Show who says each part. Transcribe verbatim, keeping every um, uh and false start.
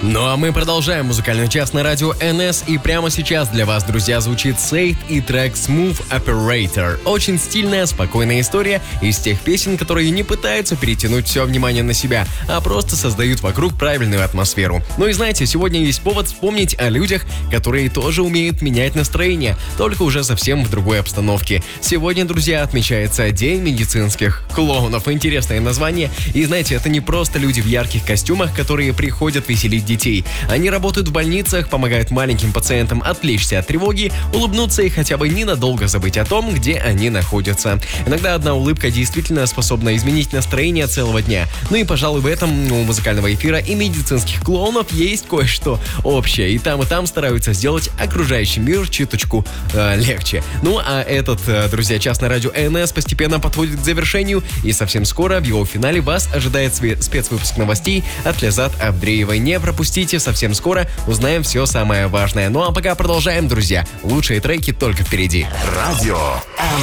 Speaker 1: Ну а мы продолжаем музыкальный час на радио эн эс, и прямо сейчас для вас, друзья, звучит Сейд и трек Smooth Operator. Очень стильная, спокойная история из тех песен, которые не пытаются перетянуть все внимание на себя, а просто создают вокруг правильную атмосферу. Ну и знаете, сегодня есть повод вспомнить о людях, которые тоже умеют менять настроение, только уже совсем в другой обстановке. Сегодня, друзья, отмечается День медицинских клоунов. Интересное название. И знаете, это не просто люди в ярких костюмах, которые приходят веселить детей. Они работают в больницах, помогают маленьким пациентам отвлечься от тревоги, улыбнуться и хотя бы ненадолго забыть о том, где они находятся. Иногда одна улыбка действительно способна изменить настроение целого дня. Ну и, пожалуй, в этом у музыкального эфира и медицинских клоунов есть кое-что общее. И там, и там стараются сделать окружающий мир чуточку э, легче. Ну а этот, э, друзья, час на радио эн эс постепенно подходит к завершению, и совсем скоро в его финале вас ожидает спецвыпуск новостей от Лязат Абдреевой. Не пропустите. Совсем скоро узнаем все самое важное. Ну а пока продолжаем, друзья. Лучшие треки только впереди.
Speaker 2: Радио эн